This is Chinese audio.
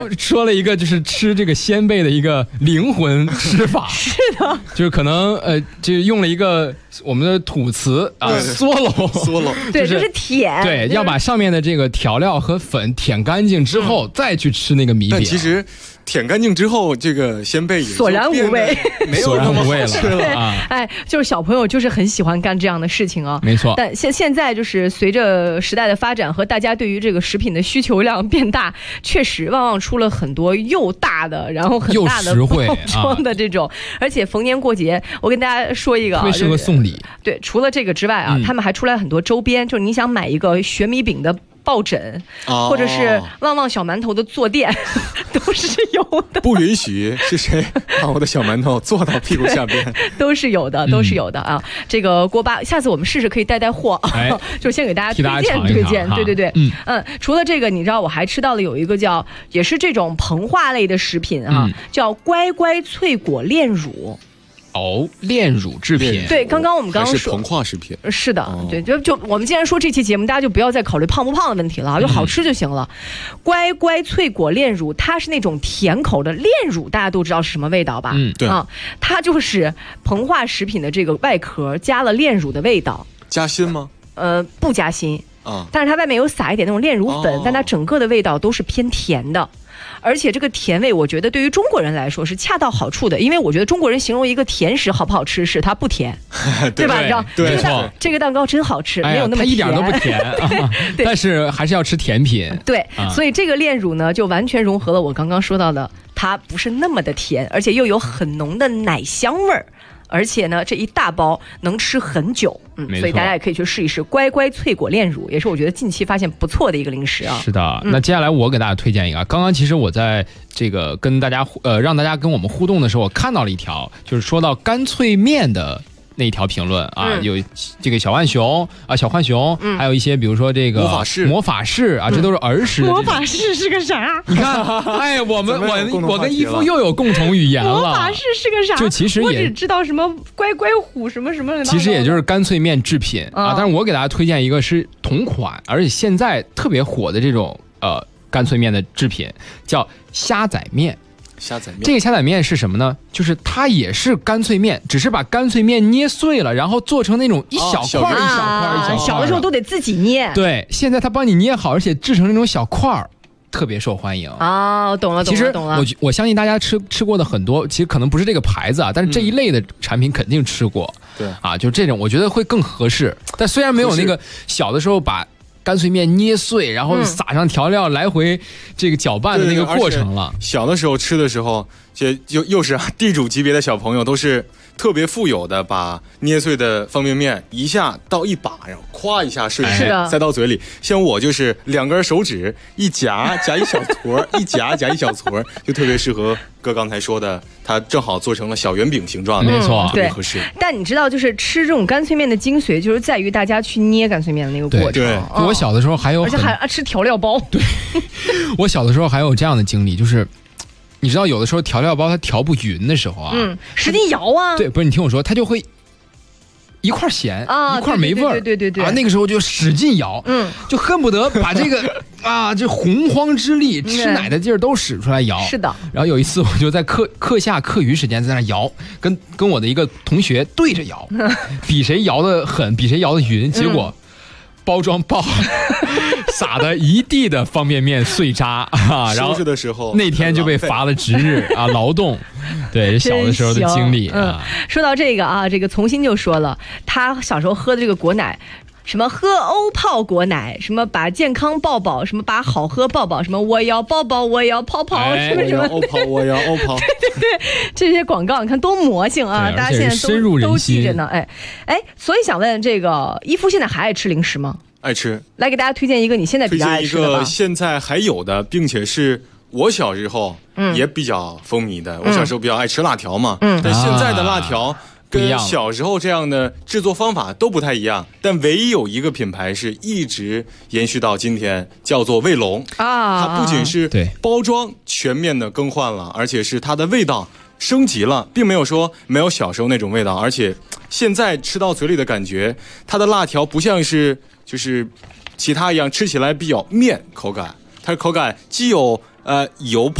说了一个就是吃这个鲜贝的一个灵魂吃法， 是的， 就是可能就用了一个我们的土词啊，solo， 对，就是舔， 对，要把上面的这个调料和粉舔干净之后，再去吃那个米饼。 但其实舔干净之后，这个鲜贝也索然无味， 没有那么好吃了啊！ 哎，就是小朋友就是很喜欢干这样的事情啊， 没错。 但现在就是随着时代的发展和大家对于这个食品的需求量变大，确实旺旺出了很多又大的，然后很大的包装的这种，而且逢年过节，我跟大家说一个， 特别适合送礼。 对，除了这个之外啊，他们还出来很多周边，就是你想买一个学米饼的抱枕，或者是旺旺小馒头的坐垫，都是有的。 不允许是谁把我的小馒头坐到屁股下边？ 都是有的，都是有的啊！这个锅巴，下次我们试试可以带货，就先给大家推荐。对，除了这个，你知道我还吃到了有一个叫，也是这种膨化类的食品啊，叫乖乖脆果炼乳。 哦，炼乳制品。 对，刚刚我们说是膨化食品。 是的，对，就我们既然说这期节目，大家就不要再考虑胖不胖的问题了，就好吃就行了。乖乖脆果炼乳，它是那种甜口的炼乳，大家都知道是什么味道吧？ 对啊， 它就是膨化食品的这个外壳加了炼乳的味道。 加薪吗？ 不加薪啊，但是它外面有撒一点那种炼乳粉，但它整个的味道都是偏甜的。而且这个甜味，我觉得对于中国人来说是恰到好处的，因为我觉得中国人形容一个甜食好不好吃，是它不甜，对吧？你知道，这个蛋糕真好吃，没有那么甜，它一点都不甜，但是还是要吃甜品。 对，所以这个炼乳呢，就完全融合了我刚刚说到的，它不是那么的甜，而且又有很浓的奶香味儿。而且呢，这一大包能吃很久，所以大家也可以去试一试乖乖脆果炼乳，也是我觉得近期发现不错的一个零食啊。 是的，那接下来我给大家推荐一个，刚刚其实我在这个跟大家让大家跟我们互动的时候，我看到了一条，就是说到干脆面的那一条评论啊，有这个小浣熊啊，小浣熊，还有一些比如说这个魔法士啊，这都是儿时的。 魔法士是个啥？ 你看，哎，我跟伊夫又有共同语言了。 魔法士是个啥？ 就其实我只知道什么乖乖虎什么什么的。 其实也就是干脆面制品啊，但是我给大家推荐一个是同款，而且现在特别火的这种干脆面的制品，叫虾仔面。这个虾仔面是什么呢？就是它也是干脆面，只是把干脆面捏碎了，然后做成那种一小块一小块。 小的时候都得自己捏。 对，现在它帮你捏好，而且制成那种小块儿，特别受欢迎啊！懂了。 其实我相信大家吃过的很多，其实可能不是这个牌子啊，但是这一类的产品肯定吃过。 对啊，就这种我觉得会更合适。但虽然没有那个小的时候把干脆面捏碎，然后撒上调料，来回这个搅拌的那个过程了。 小的时候吃的时候，又是地主级别的小朋友，都是特别富有的，把捏碎的方便面一下倒一把，然后咵一下顺势塞到嘴里。像我就是2根手指一夹一小撮，一夹一小撮，就特别适合哥刚才说的，它正好做成了小圆饼形状的， 没错， 特别合适。 但你知道，就是吃这种干脆面的精髓，就是在于大家去捏干脆面的那个过程。 对， 我小的时候还有， 而且还吃调料包。 对，我小的时候还有这样的经历，就是你知道，有的时候调料包它调不匀的时候啊， 使劲摇啊。 对，不是你听我说，它就会一块咸一块没味儿。 对啊，那个时候就使劲摇，就恨不得把这个这洪荒之力、吃奶的劲儿都使出来摇。 是的。 然后有一次，我就在课下课余时间在那摇，跟我的一个同学对着摇，比谁摇的狠，比谁摇的匀，结果包装爆撒的一地的方便面碎渣啊！然后收拾的时候那天就被罚了值日啊，劳动。对，小的时候的经历啊。 说到这个啊，这个从心就说了，他小时候喝的这个果奶。什么喝欧泡果奶，什么把健康抱抱，什么把好喝抱抱，什么我要抱抱，我要泡泡，什么什么， 我要欧泡， 对，这些广告你看多魔性啊！大家现在都记着呢，所以想问这个伊夫现在还爱吃零食吗？ 爱吃。 来给大家推荐一个你现在比较爱吃的吧。 推荐一个现在还有的，并且是我小时候也比较风靡的。我小时候比较爱吃辣条嘛，但现在的辣条跟小时候这样的制作方法都不太一样，但唯一有一个品牌是一直延续到今天，叫做卫龙啊。它不仅是包装全面的更换了，而且是它的味道升级了，并没有说没有小时候那种味道，而且现在吃到嘴里的感觉，它的辣条不像是就是其他一样吃起来比较面口感，它的口感既有油